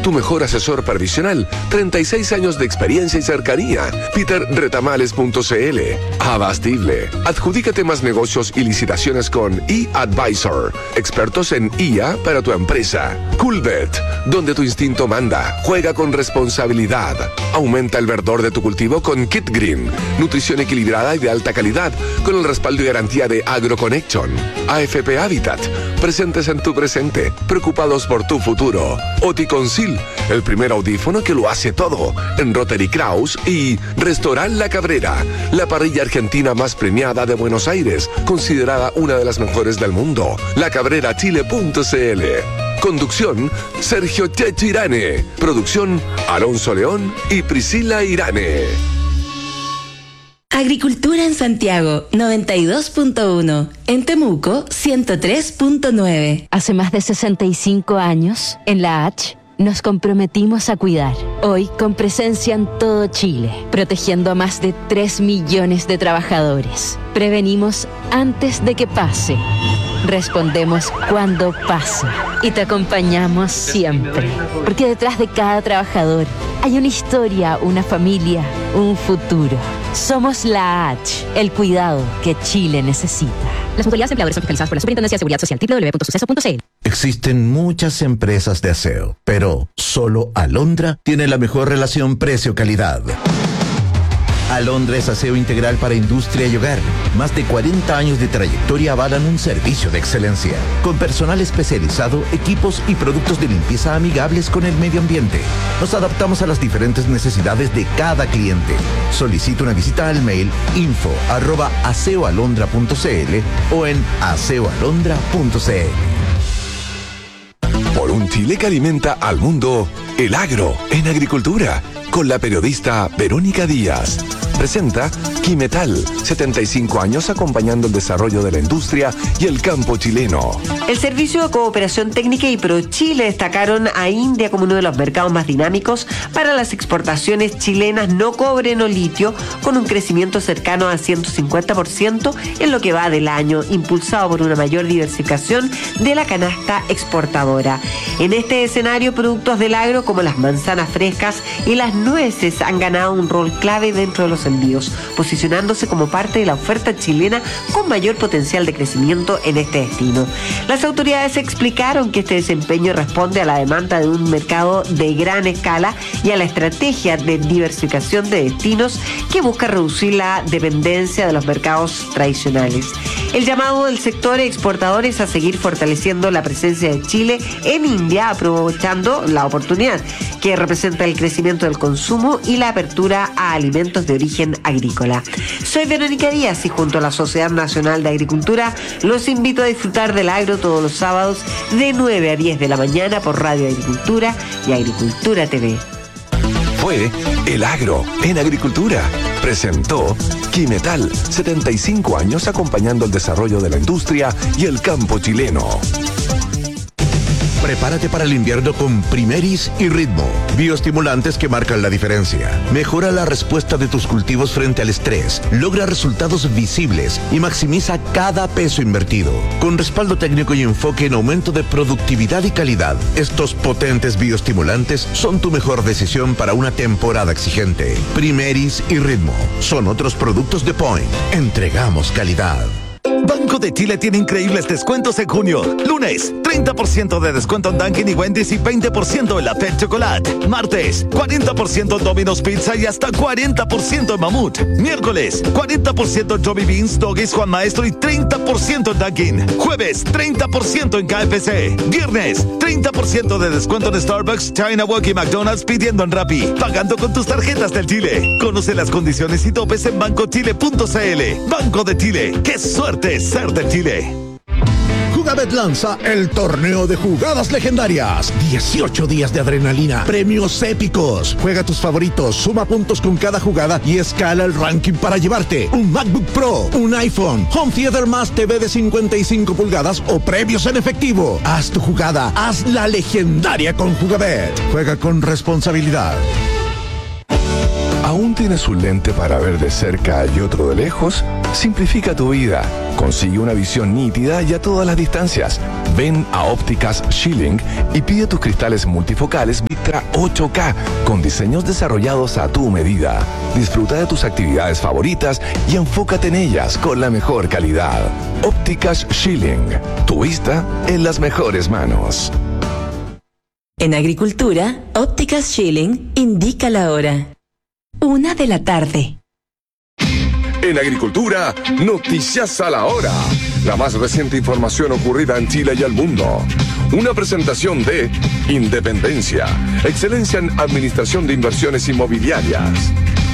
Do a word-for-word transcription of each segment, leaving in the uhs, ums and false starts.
tu mejor asesor previsional, treinta y seis años de experiencia y cercanía. peter retamales punto c l. Abastible. Adjudícate más negocios y licitaciones con eAdvisor, expertos en I A para tu empresa. Coolbet, donde tu instinto manda. Juega con responsabilidad. Aumenta el verdor de tu cultivo con Kit Green, nutrición equilibrada y de alta calidad, con el respaldo y garantía de AgroConnection. A F P Habitat, presentes en tu presente, preocupados por tu futuro. Oticonsil, el primer audífono que lo hace todo, en Rotary Kraus. Y Restaurant La Cabrera, la parrilla argentina más premiada de Buenos Aires, considerada una de las mejores del mundo. la cabrera chile punto c l. Conducción, Sergio Checho Irane. Producción, Alonso León y Priscila Irane. Agricultura en Santiago, noventa y dos punto uno. En Temuco, ciento tres punto nueve. Hace más de sesenta y cinco años, en la H, nos comprometimos a cuidar. Hoy, con presencia en todo Chile, protegiendo a más de tres millones de trabajadores. Prevenimos antes de que pase. Respondemos cuando pasa. Y te acompañamos siempre. Porque detrás de cada trabajador hay una historia, una familia, un futuro. Somos la H, el cuidado que Chile necesita. Las mutualidades empleadores son fiscalizadas por la Superintendencia de Seguridad Social. doble u doble u doble u punto suceso punto c l. Existen muchas empresas de aseo, pero solo Alondra tiene la mejor relación precio-calidad. Alondra es aseo integral para industria y hogar. Más de cuarenta años de trayectoria avalan un servicio de excelencia. Con personal especializado, equipos y productos de limpieza amigables con el medio ambiente. Nos adaptamos a las diferentes necesidades de cada cliente. Solicita una visita al mail info arroba aseoalondra punto c l o en aseoalondra punto c l. Por un Chile que alimenta al mundo, el agro en agricultura, con la periodista Verónica Díaz. Presenta Quimetal, setenta y cinco años acompañando el desarrollo de la industria y el campo chileno. El Servicio de Cooperación Técnica y ProChile destacaron a India como uno de los mercados más dinámicos para las exportaciones chilenas no cobre no litio, con un crecimiento cercano al ciento cincuenta por ciento en lo que va del año, impulsado por una mayor diversificación de la canasta exportadora. En este escenario, productos del agro como las manzanas frescas y las nueces han ganado un rol clave dentro de los envíos, posicionándose como parte de la oferta chilena con mayor potencial de crecimiento en este destino. Las autoridades explicaron que este desempeño responde a la demanda de un mercado de gran escala y a la estrategia de diversificación de destinos que busca reducir la dependencia de los mercados tradicionales. El llamado del sector exportador es a seguir fortaleciendo la presencia de Chile en India, aprovechando la oportunidad que representa el crecimiento del consumo y la apertura a alimentos de origen agrícola. Soy Verónica Díaz y junto a la Sociedad Nacional de Agricultura los invito a disfrutar del agro todos los sábados de nueve a diez de la mañana por Radio Agricultura y Agricultura T V. Fue El Agro en Agricultura. Presentó Quimetal, setenta y cinco años acompañando el desarrollo de la industria y el campo chileno. Prepárate para el invierno con Primeris y Ritmo, bioestimulantes que marcan la diferencia. Mejora la respuesta de tus cultivos frente al estrés, logra resultados visibles y maximiza cada peso invertido. Con respaldo técnico y enfoque en aumento de productividad y calidad, estos potentes bioestimulantes son tu mejor decisión para una temporada exigente. Primeris y Ritmo son otros productos de Point. Entregamos calidad. Banco de Chile tiene increíbles descuentos en junio. Lunes, treinta por ciento de descuento en Dunkin' y Wendy's y veinte por ciento en la Pet Chocolate. Martes, cuarenta por ciento en Domino's Pizza y hasta cuarenta por ciento en Mamut. Miércoles, cuarenta por ciento en Johnny Beans, Doggies, Juan Maestro y treinta por ciento en Dunkin'. Jueves, treinta por ciento en K F C. Viernes, treinta por ciento de descuento en Starbucks, China Walk y McDonald's pidiendo en Rappi. Pagando con tus tarjetas del Chile. Conoce las condiciones y topes en banco chile punto c l. Banco de Chile. ¡Qué suerte ser de Chile! Jugabet lanza el torneo de jugadas legendarias. dieciocho días de adrenalina, premios épicos. Juega tus favoritos, suma puntos con cada jugada y escala el ranking para llevarte un MacBook Pro, un iPhone, Home Theater más T V de cincuenta y cinco pulgadas o premios en efectivo. Haz tu jugada, haz la legendaria con Jugabet. Juega con responsabilidad. ¿Aún tienes un lente para ver de cerca y otro de lejos? Simplifica tu vida. Consigue una visión nítida y a todas las distancias. Ven a Ópticas Schilling y pide tus cristales multifocales Victra ocho K con diseños desarrollados a tu medida. Disfruta de tus actividades favoritas y enfócate en ellas con la mejor calidad. Ópticas Schilling. Tu vista en las mejores manos. En Agricultura, Ópticas Schilling indica la hora. Una de la tarde. En Agricultura, noticias a la hora. La más reciente información ocurrida en Chile y el mundo. Una presentación de Independencia, excelencia en administración de inversiones inmobiliarias.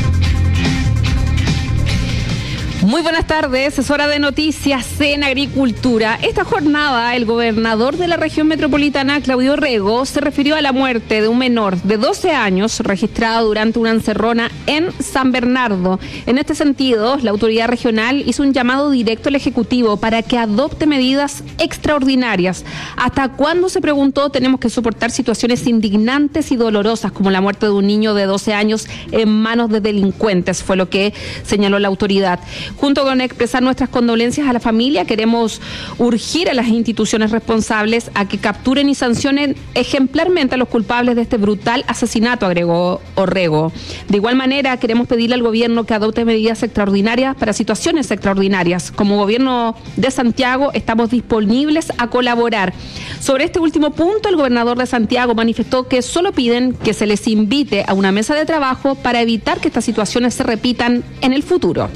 Muy buenas tardes, es hora de noticias en Agricultura. Esta jornada, el gobernador de la región metropolitana, Claudio Rego, se refirió a la muerte de un menor de doce años registrado durante una encerrona en San Bernardo. En este sentido, la autoridad regional hizo un llamado directo al Ejecutivo para que adopte medidas extraordinarias. ¿Hasta cuándo, se preguntó, tenemos que soportar situaciones indignantes y dolorosas como la muerte de un niño de doce años en manos de delincuentes? Fue lo que señaló la autoridad. Junto con expresar nuestras condolencias a la familia, queremos urgir a las instituciones responsables a que capturen y sancionen ejemplarmente a los culpables de este brutal asesinato, agregó Orrego. De igual manera, queremos pedirle al gobierno que adopte medidas extraordinarias para situaciones extraordinarias. Como gobierno de Santiago, estamos disponibles a colaborar. Sobre este último punto, el gobernador de Santiago manifestó que solo piden que se les invite a una mesa de trabajo para evitar que estas situaciones se repitan en el futuro.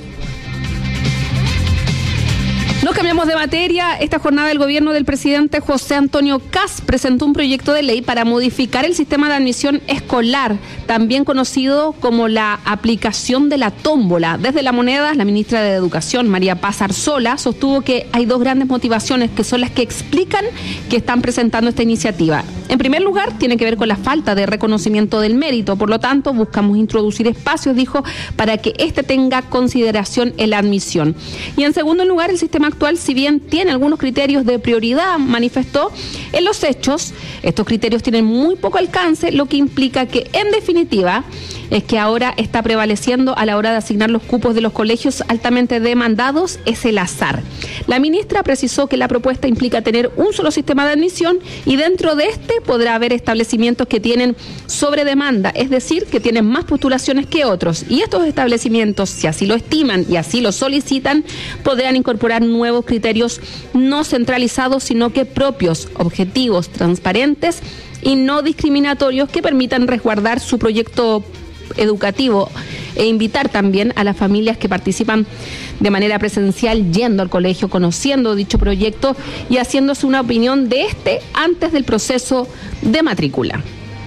Nos cambiamos de materia. Esta jornada el gobierno del presidente José Antonio Kast presentó un proyecto de ley para modificar el sistema de admisión escolar, también conocido como la aplicación de la tómbola. Desde La Moneda, la ministra de Educación, María Paz Arzola, sostuvo que hay dos grandes motivaciones que son las que explican que están presentando esta iniciativa. En primer lugar, tiene que ver con la falta de reconocimiento del mérito. Por lo tanto, buscamos introducir espacios, dijo, para que éste tenga consideración en la admisión. Y en segundo lugar, el sistema actual, si bien tiene algunos criterios de prioridad, manifestó, en los hechos, estos criterios tienen muy poco alcance, lo que implica que, en definitiva, es que ahora está prevaleciendo a la hora de asignar los cupos de los colegios altamente demandados es el azar. La ministra precisó que la propuesta implica tener un solo sistema de admisión y dentro de este podrá haber establecimientos que tienen sobredemanda, es decir, que tienen más postulaciones que otros. Y estos establecimientos, si así lo estiman y así lo solicitan, podrán incorporar nuevos criterios no centralizados, sino que propios, objetivos, transparentes y no discriminatorios que permitan resguardar su proyecto educativo e invitar también a las familias que participan de manera presencial yendo al colegio, conociendo dicho proyecto y haciéndose una opinión de este antes del proceso de matrícula.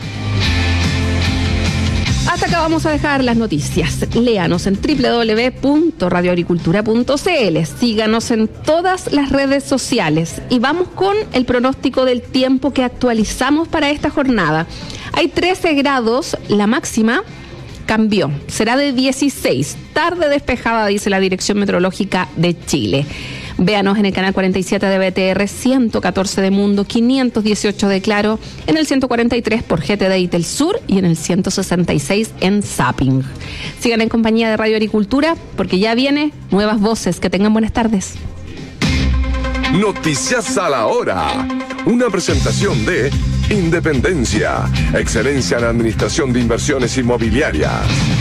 Hasta acá vamos a dejar las noticias. Léanos en doble u doble u doble u punto radio agricultura punto c l. Síganos en todas las redes sociales. Y vamos con el pronóstico del tiempo que actualizamos para esta jornada. Hay trece grados, la máxima cambió. Será de dieciséis. Tarde despejada, dice la Dirección Meteorológica de Chile. Véanos en el canal cuarenta y siete de B T R, ciento catorce de Mundo, quinientos dieciocho de Claro, en el ciento cuarenta y tres por G T D I Telsur y en el ciento sesenta y seis en Zapping. Sigan en compañía de Radio Agricultura porque ya viene Nuevas Voces. Que tengan buenas tardes. Noticias a la hora. Una presentación de Independencia, excelencia en administración de inversiones inmobiliarias.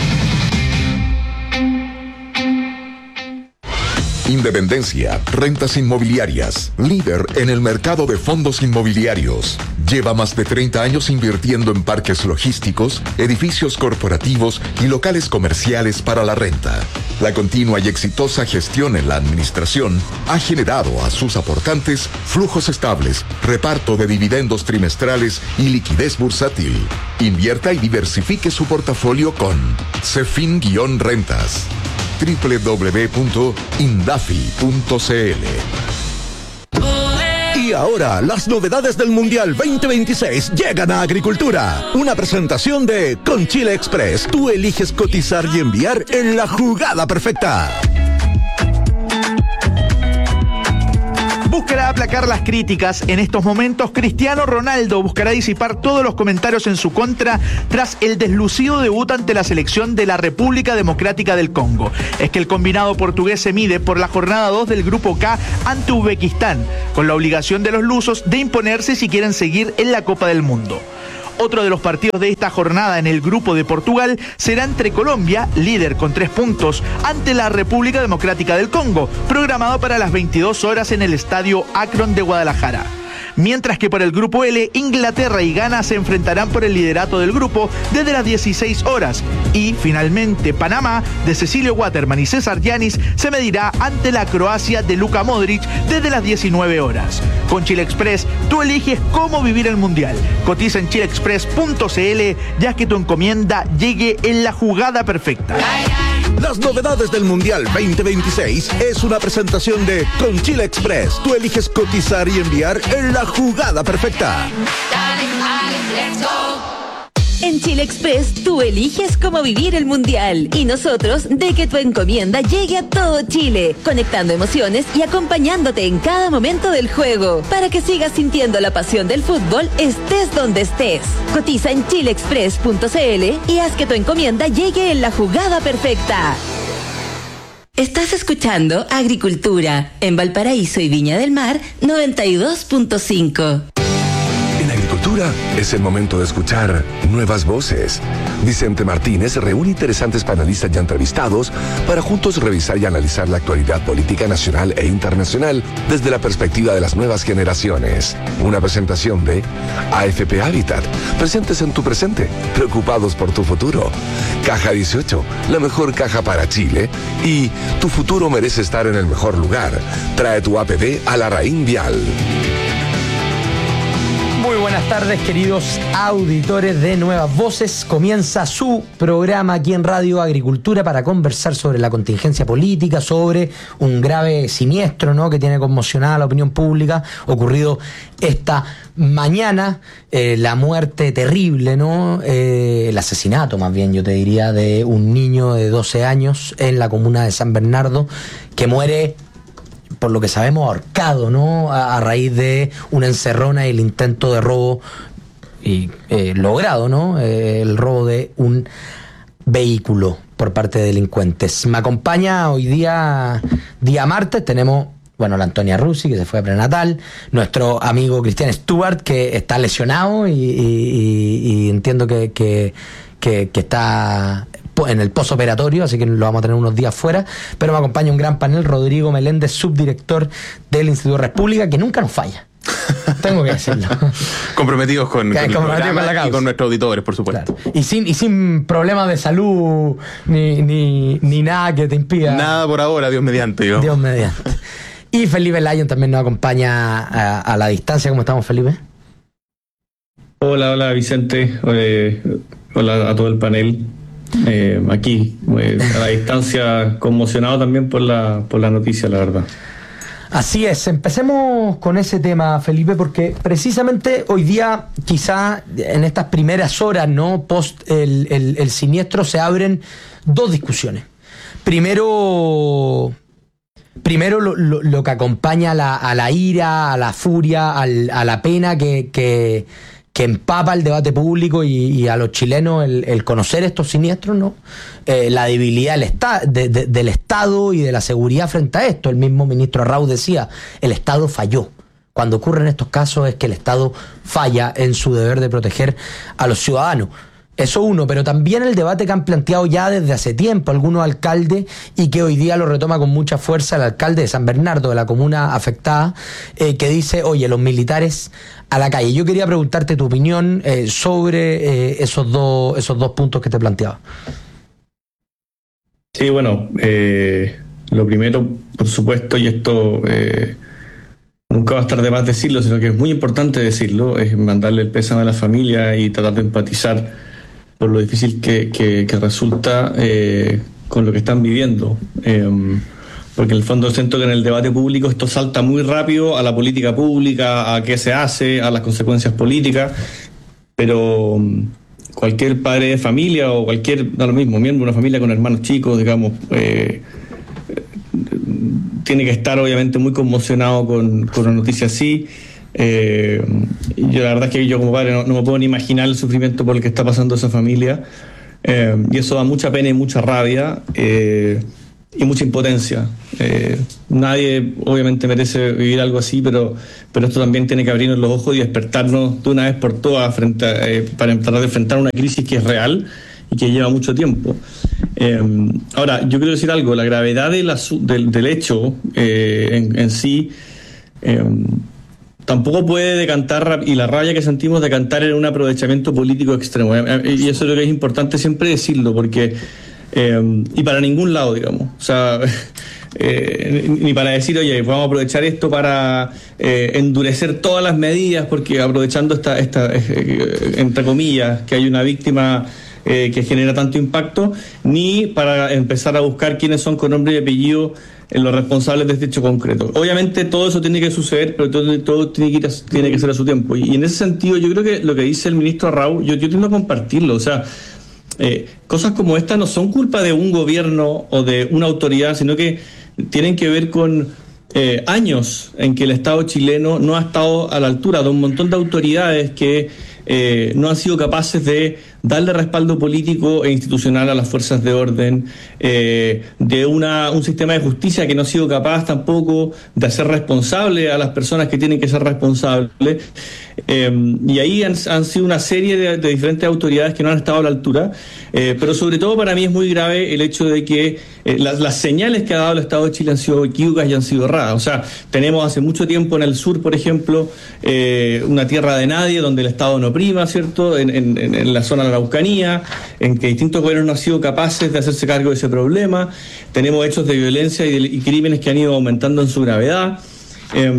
Independencia, rentas inmobiliarias, líder en el mercado de fondos inmobiliarios. Lleva más de treinta años invirtiendo en parques logísticos, edificios corporativos y locales comerciales para la renta. La continua y exitosa gestión en la administración ha generado a sus aportantes flujos estables, reparto de dividendos trimestrales y liquidez bursátil. Invierta y diversifique su portafolio con Cefin-Rentas. doble u doble u doble u punto indafi punto c l. Y ahora, las novedades del Mundial veinte veintiséis llegan a Agricultura. Una presentación de Con Chile Express. Tú eliges cotizar y enviar en la jugada perfecta. buscará aplacar las críticas. En estos momentos, Cristiano Ronaldo buscará disipar todos los comentarios en su contra tras el deslucido debut ante la selección de la República Democrática del Congo. Es que el combinado portugués se mide por la jornada dos del Grupo K ante Uzbekistán, con la obligación de los lusos de imponerse si quieren seguir en la Copa del Mundo. Otro de los partidos de esta jornada en el grupo de Portugal será entre Colombia, líder con tres puntos, ante la República Democrática del Congo, programado para las veintidós horas en el Estadio Akron de Guadalajara. Mientras que por el grupo L, Inglaterra y Ghana se enfrentarán por el liderato del grupo desde las dieciséis horas. Y finalmente Panamá, de Cecilio Waterman y César Yanis, se medirá ante la Croacia de Luka Modric desde las diecinueve horas. Con Chile Express, tú eliges cómo vivir el Mundial. Cotiza en chile express punto c l, ya que tu encomienda llegue en la jugada perfecta. Las novedades del Mundial veinte veintiséis es una presentación de Con Chile Express. Tú eliges cotizar y enviar en la jugada perfecta. En Chile Express, tú eliges cómo vivir el Mundial y nosotros de que tu encomienda llegue a todo Chile, conectando emociones y acompañándote en cada momento del juego, para que sigas sintiendo la pasión del fútbol estés donde estés. Cotiza en chile express punto c l y haz que tu encomienda llegue en la jugada perfecta. Estás escuchando Agricultura en Valparaíso y Viña del Mar noventa y dos punto cinco. En Agricultura es el momento de escuchar nuevas voces. Vicente Martínez reúne interesantes panelistas ya entrevistados para juntos revisar y analizar la actualidad política nacional e internacional desde la perspectiva de las nuevas generaciones. Una presentación de A F P Habitat, presentes en tu presente, preocupados por tu futuro. Caja dieciocho, la mejor caja para Chile. Y tu futuro merece estar en el mejor lugar. Trae tu A P B a la Raín Vial. Muy buenas tardes, queridos auditores de Nuevas Voces. Comienza su programa aquí en Radio Agricultura para conversar sobre la contingencia política, sobre un grave siniestro, ¿no?, que tiene conmocionada la opinión pública, ocurrido esta mañana, eh, la muerte terrible, ¿no?, eh, el asesinato más bien, yo te diría, de un niño de doce años en la comuna de San Bernardo, que muere, por lo que sabemos, ahorcado, ¿no?, a, a raíz de una encerrona y el intento de robo y eh, logrado, ¿no?, eh, el robo de un vehículo por parte de delincuentes. Me acompaña hoy día, día martes, tenemos, bueno, la Antonia Rusi, que se fue a prenatal, nuestro amigo Cristian Stewart, que está lesionado y, y, y, y entiendo que, que, que, que está en el posoperatorio, así que lo vamos a tener unos días fuera, pero me acompaña un gran panel, Rodrigo Meléndez, subdirector del Instituto República, que nunca nos falla. Tengo que decirlo. Comprometidos con, con, el comprometido con la causa y con nuestros auditores, por supuesto. Claro. Y sin, y sin problemas de salud, ni, ni, ni nada que te impida. Nada por ahora, Dios mediante. Digamos. Dios mediante. Y Felipe Lyon también nos acompaña a, a la distancia. ¿Cómo estamos, Felipe? Hola, hola Vicente. Hola, hola a todo el panel. Eh, aquí, eh, a la distancia, conmocionado también por la, por la noticia, la verdad. Así es, empecemos con ese tema, Felipe, porque precisamente hoy día, quizá en estas primeras horas, ¿no?, post el, el, el siniestro, se abren dos discusiones. Primero, primero lo, lo, lo que acompaña a la, a la ira, a la furia, al, a la pena que, que, que empapa el debate público y, y a los chilenos el, el conocer estos siniestros, ¿no? Eh, la debilidad del, esta, de, de, del Estado y de la seguridad frente a esto. El mismo ministro Arrau decía, el Estado falló. Cuando ocurren estos casos es que el Estado falla en su deber de proteger a los ciudadanos. Eso uno, pero también el debate que han planteado ya desde hace tiempo algunos alcaldes y que hoy día lo retoma con mucha fuerza el alcalde de San Bernardo, de la comuna afectada, eh, que dice, oye, los militares a la calle. Yo quería preguntarte tu opinión eh, sobre eh, esos, dos, esos dos puntos que te planteaba. Sí, bueno, eh, lo primero, por supuesto, y esto eh, nunca va a estar de más decirlo, sino que es muy importante decirlo, es mandarle el pésame a la familia y tratar de empatizar por lo difícil que, que, que resulta eh, con lo que están viviendo. Eh, porque en el fondo siento que en el debate público esto salta muy rápido a la política pública, a qué se hace, a las consecuencias políticas, pero cualquier padre de familia o cualquier, da lo mismo, miembro de una familia con hermanos chicos, digamos, eh, tiene que estar obviamente muy conmocionado con, con una noticia así. Eh, yo la verdad es que yo como padre no, no me puedo ni imaginar el sufrimiento por el que está pasando esa familia, eh, y eso da mucha pena y mucha rabia, eh, y mucha impotencia. Eh, nadie obviamente merece vivir algo así, pero, pero esto también tiene que abrirnos los ojos y despertarnos de una vez por todas frente a, eh, para tratar de enfrentar una crisis que es real y que lleva mucho tiempo. Eh, ahora, yo quiero decir algo, la gravedad del, del, del hecho eh, en, en sí eh, tampoco puede decantar, y la rabia que sentimos decantar en un aprovechamiento político extremo. Y eso es lo que es importante siempre decirlo, porque, eh, y para ningún lado, digamos, o sea, eh, ni para decir, oye, vamos a aprovechar esto para eh, endurecer todas las medidas, porque aprovechando esta, esta eh, entre comillas, que hay una víctima eh, que genera tanto impacto, ni para empezar a buscar quiénes son con nombre y apellido en los responsables de este hecho concreto. Obviamente todo eso tiene que suceder, pero todo, todo tiene, que ir a, tiene que ser a su tiempo. Y, y en ese sentido yo creo que lo que dice el ministro Raúl, yo, yo tiendo a compartirlo. O sea, eh, cosas como esta no son culpa de un gobierno o de una autoridad, sino que tienen que ver con eh, años en que el Estado chileno no ha estado a la altura de un montón de autoridades que eh, no han sido capaces de darle respaldo político e institucional a las fuerzas de orden, eh, de una, un sistema de justicia que no ha sido capaz tampoco de hacer responsable a las personas que tienen que ser responsables. Eh, y ahí han, han sido una serie de, de diferentes autoridades que no han estado a la altura, eh, pero sobre todo para mí es muy grave el hecho de que eh, las, las señales que ha dado el Estado de Chile han sido equívocas y han sido erradas. O sea, tenemos hace mucho tiempo en el sur, por ejemplo, eh, una tierra de nadie donde el Estado no prima, ¿cierto? En, en, en la zona de la Araucanía, en que distintos gobiernos no han sido capaces de hacerse cargo de ese problema. Tenemos hechos de violencia y, de, y crímenes que han ido aumentando en su gravedad. Eh,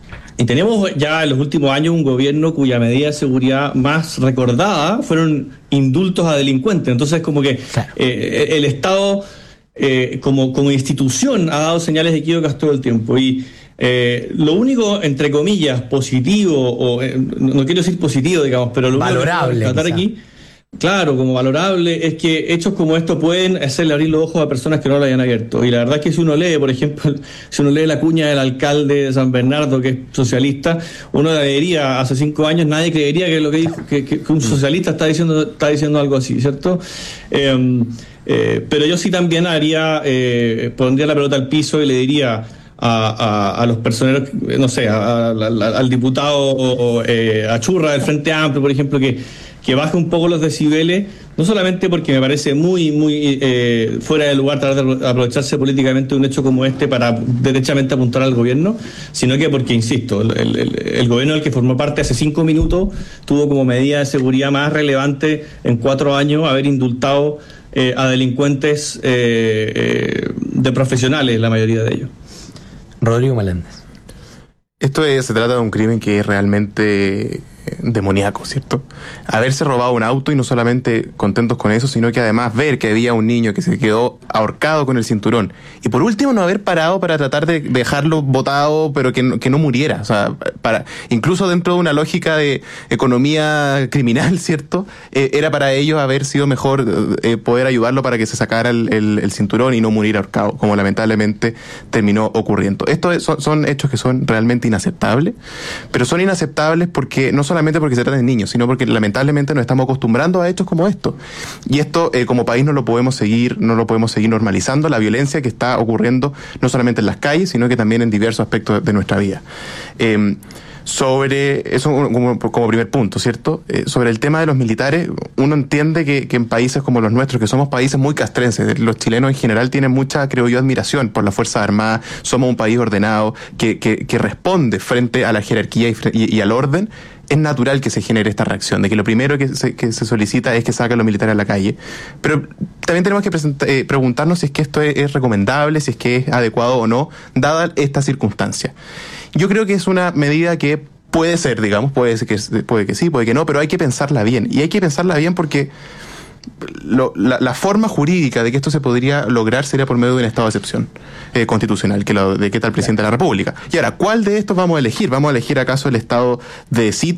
Y tenemos ya en los últimos años un gobierno cuya medida de seguridad más recordada fueron indultos a delincuentes. Entonces, como que eh, el Estado, eh, como, como institución, ha dado señales equívocas todo el tiempo. Y eh, lo único, entre comillas, positivo, o eh, no quiero decir positivo, digamos, pero lo valorable, único que tratar aquí, claro, como valorable, es que hechos como estos pueden hacerle abrir los ojos a personas que no lo hayan abierto. Y la verdad es que si uno lee, por ejemplo, si uno lee la cuña del alcalde de San Bernardo, que es socialista, uno leería hace cinco años, nadie creería que lo que dijo, que, que, que un socialista está diciendo, está diciendo algo así, ¿cierto? Eh, eh, pero yo sí también haría, eh, pondría la pelota al piso y le diría a, a, a los personeros, no sé, a, a, a, al diputado o, eh, a Churra del Frente Amplio, por ejemplo, que que baje un poco los decibeles, no solamente porque me parece muy, muy eh, fuera de lugar tratar de aprovecharse políticamente de un hecho como este para derechamente apuntar al gobierno, sino que porque, insisto, el, el, el gobierno del que formó parte hace cinco minutos tuvo como medida de seguridad más relevante en cuatro años haber indultado eh, a delincuentes eh, eh, de profesionales, la mayoría de ellos. Rodrigo Meléndez. Esto es, se trata de un crimen que es realmente demoníaco, ¿cierto? Haberse robado un auto y no solamente contentos con eso, sino que además ver que había un niño que se quedó ahorcado con el cinturón y por último no haber parado para tratar de dejarlo botado pero que no, que no muriera, o sea, para, incluso dentro de una lógica de economía criminal, ¿cierto? Eh, era para ellos haber sido mejor eh, poder ayudarlo para que se sacara el, el, el cinturón y no morir ahorcado, como lamentablemente terminó ocurriendo. Estos son, son hechos que son realmente inaceptables, pero son inaceptables porque no solamente porque se trata de niños, sino porque lamentablemente nos estamos acostumbrando a hechos como estos. Y esto, eh, como país, no lo podemos seguir, no lo podemos seguir normalizando, la violencia que está ocurriendo no solamente en las calles, sino que también en diversos aspectos de nuestra vida. Eh, sobre eso como, como primer punto, ¿cierto? Eh, sobre el tema de los militares, uno entiende que, que en países como los nuestros, que somos países muy castrenses, los chilenos en general tienen mucha, creo yo, admiración por las Fuerzas Armadas, somos un país ordenado, que, que, que responde frente a la jerarquía y, y, y al orden. Es natural que se genere esta reacción, de que lo primero que se, que se solicita es que saquen los militares a la calle. Pero también tenemos que presenta, eh, preguntarnos si es que esto es, es recomendable, si es que es adecuado o no, dada esta circunstancia. Yo creo que es una medida que puede ser, digamos, puede ser que, puede que sí, puede que no, pero hay que pensarla bien. Y hay que pensarla bien porque Lo, la, la forma jurídica de que esto se podría lograr sería por medio de un estado de excepción eh, constitucional, que lo decreta el presidente de la República. Y ahora, ¿cuál de estos vamos a elegir? ¿Vamos a elegir acaso el estado de sitio?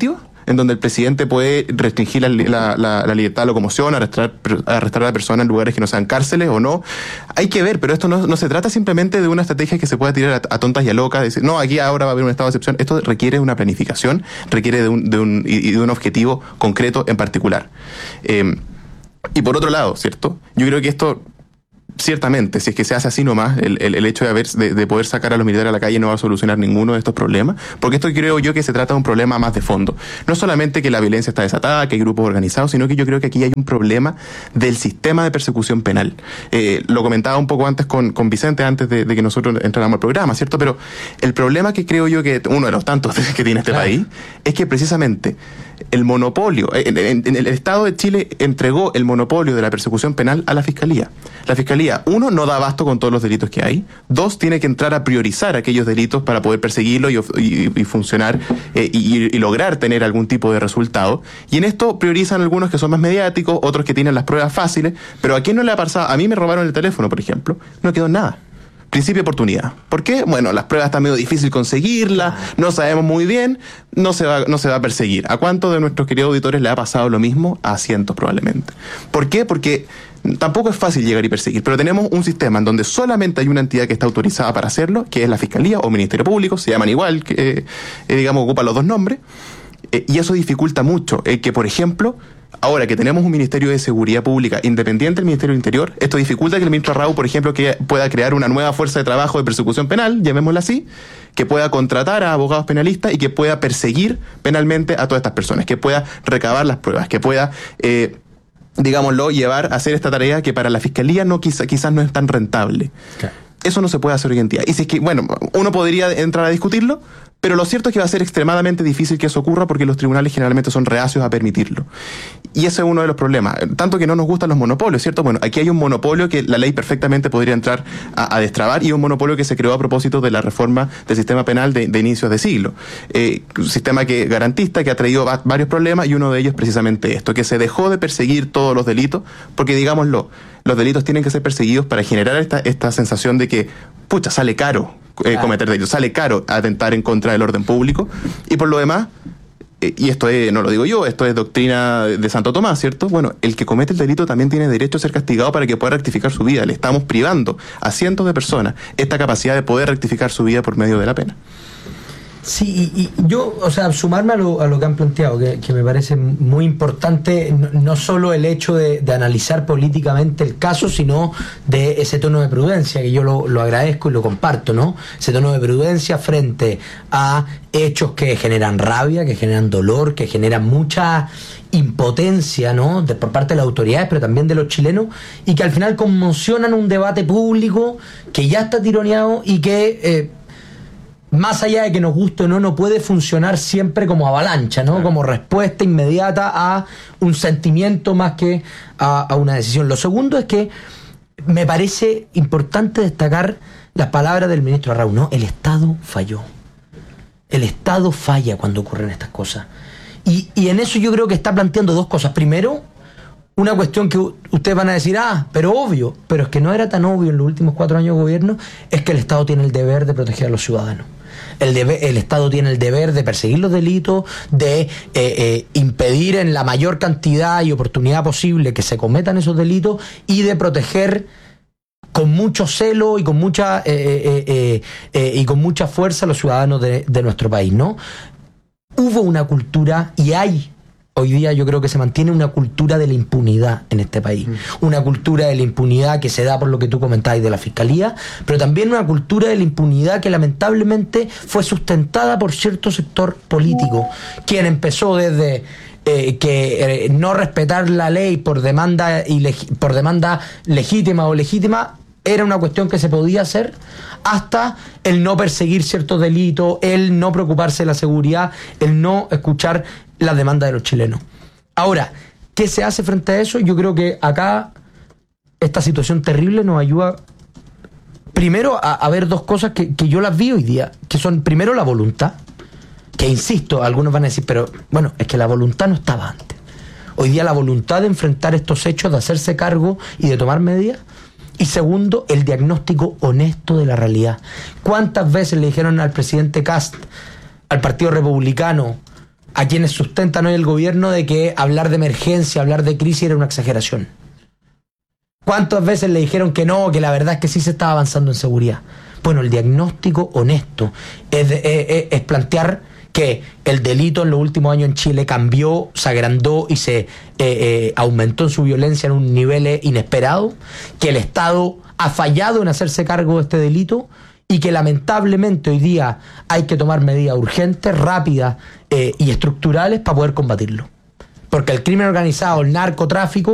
en donde el presidente puede restringir la, la, la, la libertad de locomoción, arrestar, arrestar a la persona en lugares que no sean cárceles o no. Hay que ver, pero esto no, no se trata simplemente de una estrategia que se pueda tirar a, a tontas y a locas, decir, no, aquí ahora va a haber un estado de excepción. Esto requiere una planificación, requiere de un, de un, y de un objetivo concreto en particular. Eh, y por otro lado, ¿cierto? Yo creo que esto... Ciertamente, si es que se hace así nomás, el, el, el hecho de, haber, de, de poder sacar a los militares a la calle no va a solucionar ninguno de estos problemas, porque esto creo yo que se trata de un problema más de fondo. No solamente que la violencia está desatada, que hay grupos organizados, sino que yo creo que aquí hay un problema del sistema de persecución penal. Eh, lo comentaba un poco antes con, con Vicente, antes de, de que nosotros entráramos al programa, ¿cierto? Pero el problema que creo yo que, uno de los tantos que tiene este claro. país, es que precisamente el monopolio, en, en, en el Estado de Chile entregó el monopolio de la persecución penal a la Fiscalía. La Fiscalía, uno, no da abasto con todos los delitos que hay. Dos, tiene que entrar a priorizar aquellos delitos para poder perseguirlos y, y, y funcionar eh, y, y lograr tener algún tipo de resultado. Y en esto priorizan algunos que son más mediáticos, otros que tienen las pruebas fáciles. Pero ¿a quién no le ha pasado? A mí me robaron el teléfono, por ejemplo. No quedó nada. Principio de oportunidad. ¿Por qué? Bueno, las pruebas están medio difícil conseguirlas, no sabemos muy bien, no se va, no se va a perseguir. ¿A cuántos de nuestros queridos auditores le ha pasado lo mismo? A cientos probablemente. ¿Por qué? Porque tampoco es fácil llegar y perseguir, pero tenemos un sistema en donde solamente hay una entidad que está autorizada para hacerlo, que es la Fiscalía o Ministerio Público, se llaman igual, que eh, digamos ocupan los dos nombres, eh, y eso dificulta mucho eh, que, por ejemplo, ahora que tenemos un Ministerio de Seguridad Pública independiente del Ministerio del Interior, esto dificulta que el ministro Arrau, por ejemplo, que pueda crear una nueva fuerza de trabajo de persecución penal, llamémosla así, que pueda contratar a abogados penalistas y que pueda perseguir penalmente a todas estas personas, que pueda recabar las pruebas, que pueda... Eh, digámoslo, llevar a hacer esta tarea que para la Fiscalía no quizá, quizás no es tan rentable. Claro. Eso no se puede hacer hoy en día. Y si es que, bueno, uno podría entrar a discutirlo, pero lo cierto es que va a ser extremadamente difícil que eso ocurra porque los tribunales generalmente son reacios a permitirlo. Y ese es uno de los problemas. Tanto que no nos gustan los monopolios, ¿cierto? Bueno, aquí hay un monopolio que la ley perfectamente podría entrar a, a destrabar y un monopolio que se creó a propósito de la reforma del sistema penal de, de inicios de siglo. Eh, un sistema que garantista, que ha traído va, varios problemas y uno de ellos precisamente esto, que se dejó de perseguir todos los delitos porque, digámoslo, los delitos tienen que ser perseguidos para generar esta, esta sensación de que, pucha, sale caro eh, claro. cometer delitos, sale caro atentar en contra del orden público y por lo demás, eh, y esto es, no lo digo yo, esto es doctrina de Santo Tomás, ¿cierto? Bueno, el que comete el delito también tiene derecho a ser castigado para que pueda rectificar su vida. Le estamos privando a cientos de personas esta capacidad de poder rectificar su vida por medio de la pena. Sí, y, y yo, o sea, sumarme a lo, a lo que han planteado, que, que me parece muy importante, no, no solo el hecho de, de analizar políticamente el caso, sino de ese tono de prudencia, que yo lo, lo agradezco y lo comparto, ¿no? Ese tono de prudencia frente a hechos que generan rabia, que generan dolor, que generan mucha impotencia, ¿no? De, por parte de las autoridades, pero también de los chilenos, y que al final conmocionan un debate público que ya está tironeado y que... Eh, más allá de que nos guste o no, no puede funcionar siempre como avalancha, ¿no? Claro. Como respuesta inmediata a un sentimiento más que a, a una decisión. Lo segundo es que me parece importante destacar las palabras del ministro Arrau, ¿no? El Estado falló. El Estado falla cuando ocurren estas cosas. Y, y en eso yo creo que está planteando dos cosas. Primero, una cuestión que ustedes van a decir, ah, pero obvio, pero es que no era tan obvio en los últimos cuatro años de gobierno, es que el Estado tiene el deber de proteger a los ciudadanos. El, debe, el Estado tiene el deber de perseguir los delitos, de eh, eh, impedir en la mayor cantidad y oportunidad posible que se cometan esos delitos y de proteger con mucho celo y con mucha eh, eh, eh, eh, y con mucha fuerza a los ciudadanos de, de nuestro país, ¿no? Hubo una cultura y hay hoy día yo creo que se mantiene una cultura de la impunidad en este país. Mm. Una cultura de la impunidad que se da por lo que tú comentabas de la Fiscalía, pero también una cultura de la impunidad que lamentablemente fue sustentada por cierto sector político, quien empezó desde eh, que eh, no respetar la ley por demanda, ileg- por demanda legítima o legítima era una cuestión que se podía hacer, hasta el no perseguir ciertos delitos, el no preocuparse de la seguridad, el no escuchar las demandas de los chilenos. Ahora, ¿qué se hace frente a eso? Yo creo que acá esta situación terrible nos ayuda primero a, a ver dos cosas que, que yo las vi hoy día, que son primero la voluntad, que insisto, algunos van a decir, pero bueno, es que la voluntad no estaba antes. Hoy día la voluntad de enfrentar estos hechos, de hacerse cargo y de tomar medidas. Y segundo, el diagnóstico honesto de la realidad. ¿Cuántas veces le dijeron al presidente Kast, al Partido Republicano, a quienes sustentan hoy el gobierno de que hablar de emergencia, hablar de crisis era una exageración? ¿Cuántas veces le dijeron que no, que la verdad es que sí se estaba avanzando en seguridad? Bueno, el diagnóstico honesto es, de, es, es plantear que el delito en los últimos años en Chile cambió, se agrandó y se eh, eh, aumentó en su violencia en un nivel inesperado, que el Estado ha fallado en hacerse cargo de este delito y que lamentablemente hoy día hay que tomar medidas urgentes, rápidas eh, y estructurales para poder combatirlo. Porque el crimen organizado, el narcotráfico,